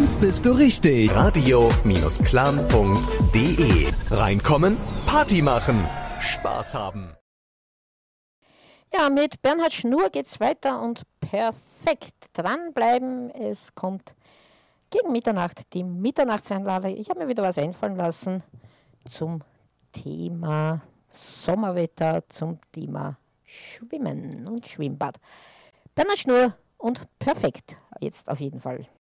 sonst bist du richtig. Radio-clan.de. Reinkommen, Party machen, Spaß haben. Ja, mit Bernhard Schnur geht's weiter und perfekt dranbleiben. Es kommt gegen Mitternacht die Mitternachtseinlage. Ich habe mir wieder was einfallen lassen zum Thema Sommerwetter, zum Thema Schwimmen und Schwimmbad. Bernhard Schnur und perfekt, jetzt auf jeden Fall.